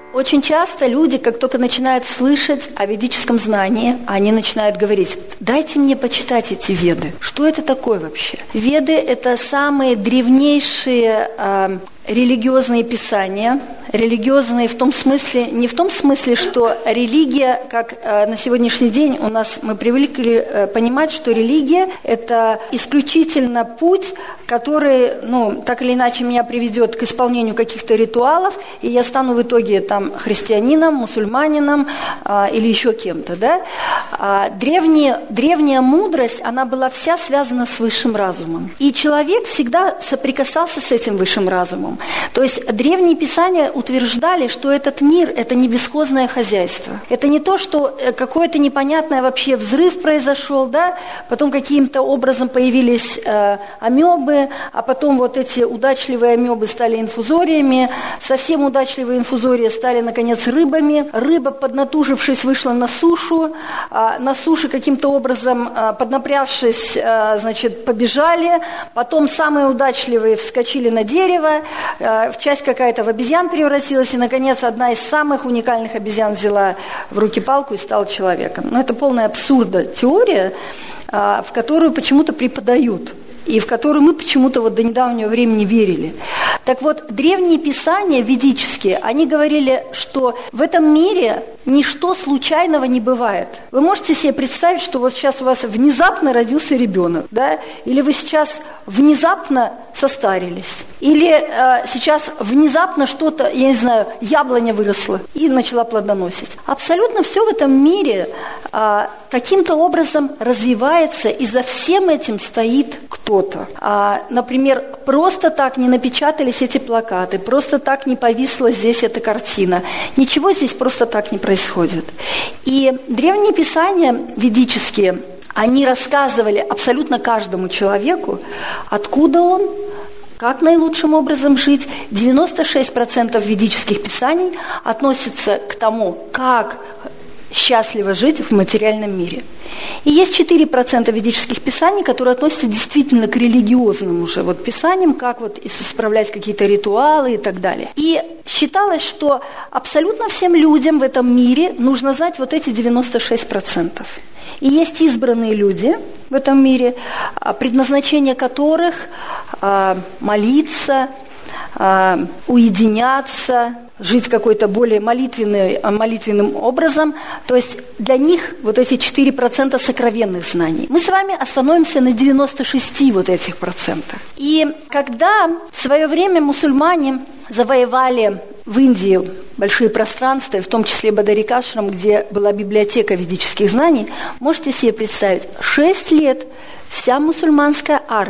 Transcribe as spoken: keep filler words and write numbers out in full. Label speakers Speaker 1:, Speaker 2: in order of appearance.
Speaker 1: Очень часто люди, как только начинают слышать о ведическом знании, они начинают говорить: дайте мне почитать эти веды. Что это такое вообще? Веды – это самые древнейшие э, религиозные писания. Религиозные в том смысле, не в том смысле, что религия, как э, на сегодняшний день у нас мы привыкли э, понимать, что религия – это исключительно путь, который, ну, так или иначе меня приведет к исполнению каких-то ритуалов, и я стану в итоге там христианином, мусульманином э, или еще кем-то, да? А древние, древняя мудрость, она была вся связана с высшим разумом. И человек всегда соприкасался с этим высшим разумом. То есть древние писания утверждали, что этот мир – это не бесхозное хозяйство. Это не то, что какой-то непонятный вообще взрыв произошел, да? Потом каким-то образом появились э, амебы, а потом вот эти удачливые амебы стали инфузориями, совсем удачливые инфузории стали, наконец, рыбами. Рыба, поднатужившись, вышла на сушу, а на суше каким-то образом, а, поднапрягшись, а, значит, побежали, потом самые удачливые вскочили на дерево, а, в часть какая-то в обезьян превратилась, и, наконец, одна из самых уникальных обезьян взяла в руки палку и стала человеком. Но это полная абсурда теория, а, в которую почему-то преподают, и в которую мы почему-то вот до недавнего времени верили. Так вот, древние писания ведические, они говорили, что в этом мире ничто случайного не бывает. Вы можете себе представить, что вот сейчас у вас внезапно родился ребенок, да? Или вы сейчас внезапно состарились, или э, сейчас внезапно что-то, я не знаю, яблоня выросла и начала плодоносить. Абсолютно все в этом мире э, каким-то образом развивается, и за всем этим стоит кто-то. А, например, просто так не напечатались эти плакаты, просто так не повисла здесь эта картина. Ничего здесь просто так не происходит. И древние писания ведические, они рассказывали абсолютно каждому человеку, откуда он, как наилучшим образом жить. девяносто шесть процентов ведических писаний относятся к тому, как счастливо жить в материальном мире. И есть четыре процента ведических писаний, которые относятся действительно к религиозным уже вот писаниям, как вот исправлять какие-то ритуалы и так далее. И считалось, что абсолютно всем людям в этом мире нужно знать вот эти девяносто шесть процентов. И есть избранные люди в этом мире, предназначение которых молиться, уединяться, жить какой-то более молитвенный, молитвенным образом. То есть для них вот эти четыре процента сокровенных знаний. Мы с вами остановимся на девяноста шести вот этих процентах. И когда в свое время мусульмане завоевали в Индии большие пространства, в том числе Бадарикашрам, где была библиотека ведических знаний, можете себе представить, шесть лет вся мусульманская армия